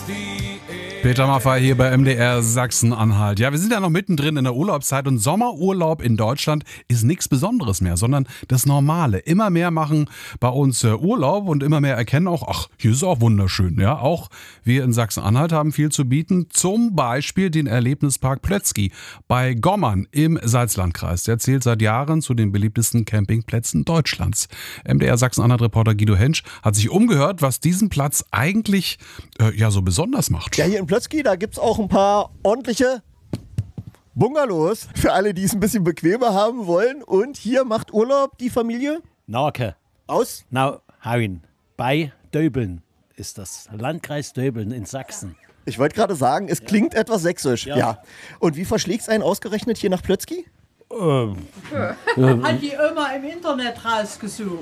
Peter Maffay hier bei MDR Sachsen-Anhalt. Ja, wir sind ja noch mittendrin in der Urlaubszeit und Sommerurlaub in Deutschland ist nichts Besonderes mehr, sondern das Normale. Immer mehr machen bei uns Urlaub und immer mehr erkennen auch, ach, hier ist es auch wunderschön. Ja, auch wir in Sachsen-Anhalt haben viel zu bieten. Zum Beispiel den Erlebnispark Plötzky bei Gommern im Salzlandkreis. Der zählt seit Jahren zu den beliebtesten Campingplätzen Deutschlands. MDR Sachsen-Anhalt-Reporter Guido Hensch hat sich umgehört, was diesen Platz eigentlich so besonders macht. Ja, hier in Plötzky, da gibt es auch ein paar ordentliche Bungalows für alle, die es ein bisschen bequemer haben wollen. Und hier macht Urlaub die Familie Nake aus Nauhauen bei Döbeln ist das. Landkreis Döbeln in Sachsen. Ich wollte gerade sagen, es klingt etwas sächsisch. Ja. Und wie verschlägt es einen ausgerechnet hier nach Plötzky? Hat die immer im Internet rausgesucht.